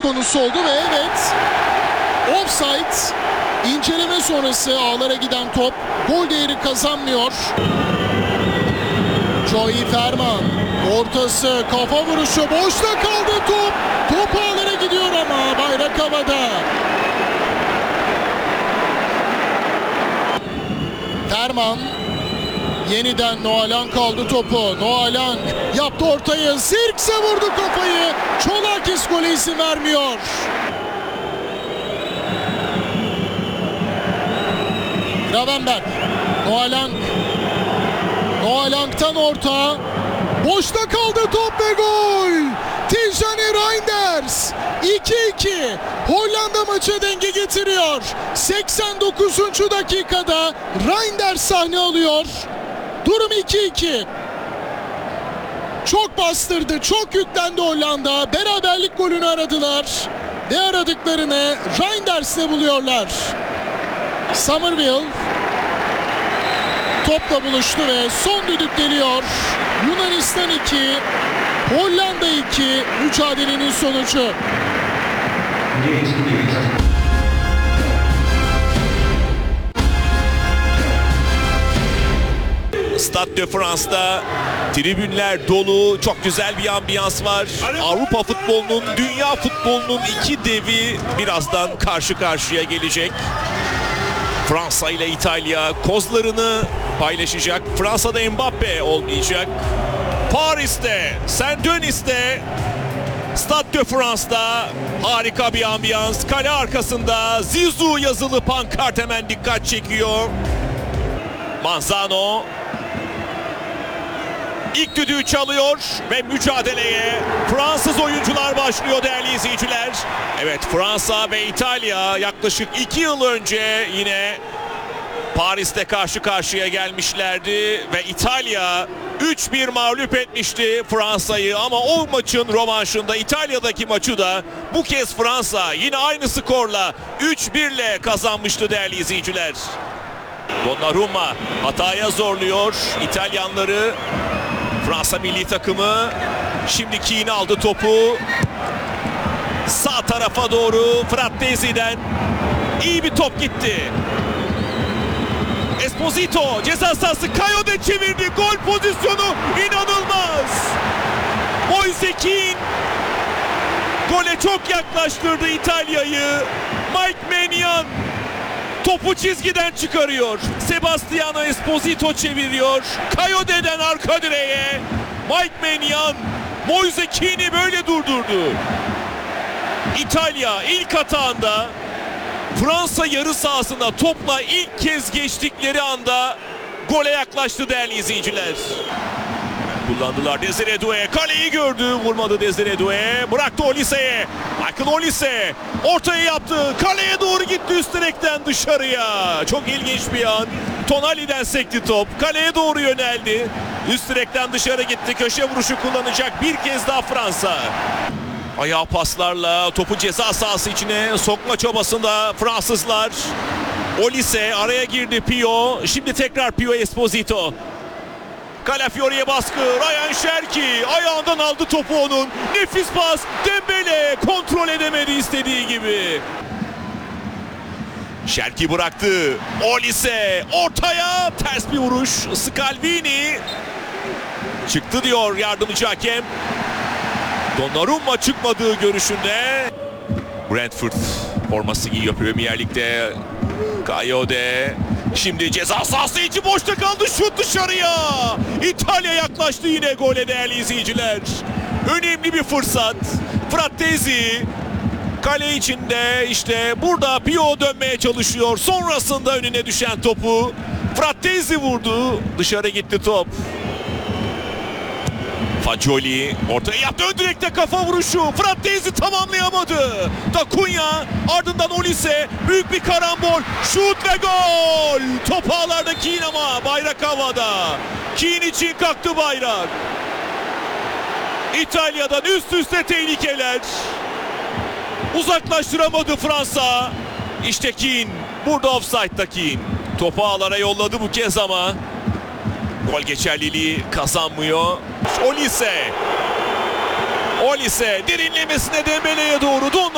konusu oldu ve evet, offside. İnceleme sonrası ağlara giden top gol değeri kazanmıyor. Joey Ferman ortası, kafa vuruşu, boşta kaldı top. Top ağlara gidiyor ama bayrak havada. Ferman yeniden Noah Lang aldı topu. Noah Lang yaptı ortayı. Zirkse vurdu kafayı. Çolakis gole izin vermiyor. Gravenberch. Noah Lang. Noah Lang'tan orta. Boşta kaldı top ve gol. Tijani Reinders 2-2. Hollanda maça denge getiriyor. 89. dakikada Reinders sahne alıyor. Durum 2-2. Çok bastırdı, çok yüklendi Hollanda. Beraberlik golünü aradılar. Ve aradıklarını Reinders'le buluyorlar. Somerville topla buluştu ve son düdük geliyor. Yunanistan 2, Hollanda 2, mücadelenin sonucu. Stade de France'da tribünler dolu, çok güzel bir ambiyans var. Avrupa futbolunun, dünya futbolunun iki devi birazdan karşı karşıya gelecek. Fransa ile İtalya kozlarını paylaşacak. Fransa'da Mbappe olmayacak. Paris'te, Saint-Denis'te, Stade de France'da harika bir ambiyans. Kale arkasında Zizou yazılı pankart hemen dikkat çekiyor. Manzano İlk düdüğü çalıyor ve mücadeleye Fransız oyuncular başlıyor değerli izleyiciler. Evet, Fransa ve İtalya yaklaşık 2 yıl önce yine Paris'te karşı karşıya gelmişlerdi ve İtalya 3-1 mağlup etmişti Fransa'yı, ama o maçın rövanşında İtalya'daki maçı da bu kez Fransa yine aynı skorla 3-1 ile kazanmıştı değerli izleyiciler. Donnarumma hataya zorluyor İtalyanları. Fransa milli takımı şimdi Kean aldı topu. Sağ tarafa doğru Frattezi'den iyi bir top gitti. Esposito ceza sahası, Kayode çevirdi. Gol pozisyonu inanılmaz. Moise Kean gole çok yaklaştırdı İtalya'yı. Mike Maignan topu çizgiden çıkarıyor. Sebastiano Esposito çeviriyor. Kayode'den arka direğe. Mike Maignan Moise Kean'i böyle durdurdu. İtalya ilk hatağında Fransa yarı sahasında topla ilk kez geçtikleri anda gole yaklaştı değerli izleyiciler. Kullandılar Desire Doué. Kaleyi gördü. Vurmadı Desire Doué. Bıraktı Olise'ye. Michael Olise ortaya yaptı. Kaleye doğru gitti üst direkten dışarıya. Çok ilginç bir an. Tonali'den sekti top. Kaleye doğru yöneldi. Üst direkten dışarı gitti. Köşe vuruşu kullanacak bir kez daha Fransa. Ayağı paslarla topu ceza sahası içine sokma çabasında Fransızlar. Olise araya girdi. Pio. Şimdi tekrar Pio Esposito. Calafiori'ye baskı. Ryan Cherki ayağından aldı topu onun. Nefis pas. Dembele kontrol edemedi istediği gibi. Cherki bıraktı. Olise ortaya ters bir vuruş. Scalvini çıktı diyor yardımcı hakem. Donnarumma çıkmadığı görüşünde. Brentford forması giyiyor Premier Lig'de. Kayode şimdi ceza sahası içi boşta kaldı, şut dışarıya. İtalya yaklaştı yine gole değerli izleyiciler. Önemli bir fırsat. Frattesi kale içinde, işte burada Pio dönmeye çalışıyor. Sonrasında önüne düşen topu Frattesi vurdu. Dışarı gitti top. Fagioli ortaya yaptı, ön direkte kafa vuruşu. Frattesi tamamlayamadı. Dacunya ardından Olise, büyük bir karambol, şut ve gol. Top ağlarda Kean ama bayrak havada. Kean için kalktı bayrak. İtalya'dan üst üste tehlikeler. Uzaklaştıramadı Fransa. İşte Kean, burada offside'da Kean. Topu ağlara yolladı bu kez ama gol geçerliliği kazanmıyor. Olise derinlemesine Dembele'ye doğru.